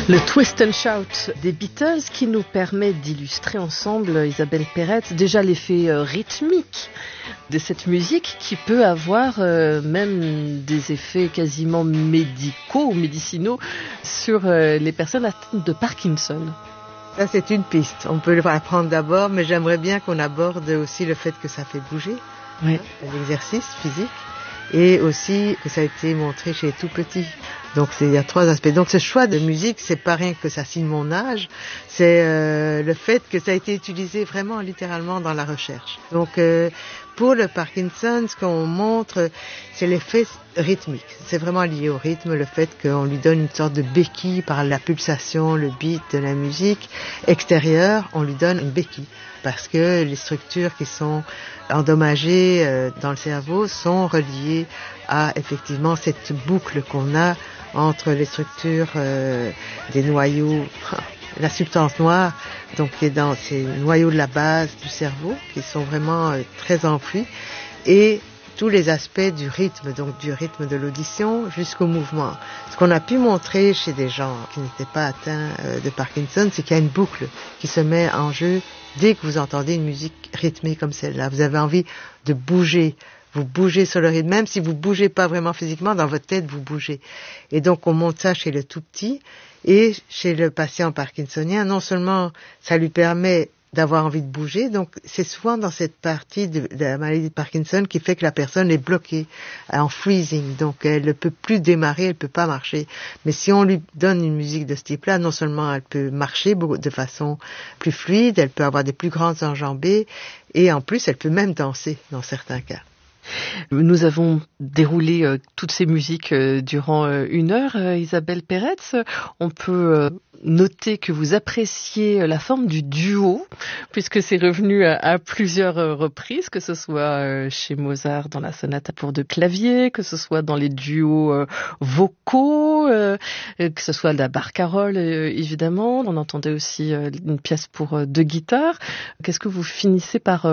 Le twist and shout des Beatles qui nous permet d'illustrer ensemble, Isabelle Peretz, déjà l'effet rythmique de cette musique qui peut avoir même des effets quasiment médicaux ou médicinaux sur les personnes atteintes de Parkinson. Ça, c'est une piste. On peut la prendre d'abord, mais j'aimerais bien qu'on aborde aussi le fait que ça fait bouger, oui. L'exercice physique, et aussi que ça a été montré chez les tout petits. Donc il y a trois aspects. Donc ce choix de musique, c'est pas rien que ça signe mon âge, c'est le fait que ça a été utilisé vraiment littéralement dans la recherche. Donc pour le Parkinson, ce qu'on montre, c'est l'effet rythmique. C'est vraiment lié au rythme, le fait qu'on lui donne une sorte de béquille par la pulsation, le beat de la musique extérieure, on lui donne une béquille. Parce que les structures qui sont endommagées dans le cerveau sont reliées à effectivement cette boucle qu'on a entre les structures des noyaux, la substance noire, donc qui est dans ces noyaux de la base du cerveau, qui sont vraiment très enfouis, et tous les aspects du rythme, donc du rythme de l'audition jusqu'au mouvement. Ce qu'on a pu montrer chez des gens qui n'étaient pas atteints de Parkinson, c'est qu'il y a une boucle qui se met en jeu dès que vous entendez une musique rythmée comme celle-là. Vous avez envie de bouger. Vous bougez sur le rythme, même si vous bougez pas vraiment physiquement, dans votre tête, vous bougez. Et donc, on montre ça chez le tout petit et chez le patient parkinsonien. Non seulement ça lui permet d'avoir envie de bouger, donc c'est souvent dans cette partie de la maladie de Parkinson qui fait que la personne est bloquée en freezing, donc elle ne peut plus démarrer, elle peut pas marcher. Mais si on lui donne une musique de ce type-là, non seulement elle peut marcher de façon plus fluide, elle peut avoir des plus grandes enjambées et en plus elle peut même danser dans certains cas. Nous avons déroulé toutes ces musiques durant 1 heure. Isabelle Peretz, on peut noter que vous appréciez la forme du duo, puisque c'est revenu à plusieurs reprises, que ce soit chez Mozart dans la sonate pour deux claviers, que ce soit dans les duos vocaux, que ce soit la barcarolle évidemment. On entendait aussi une pièce pour 2 guitares. Qu'est-ce que vous finissez par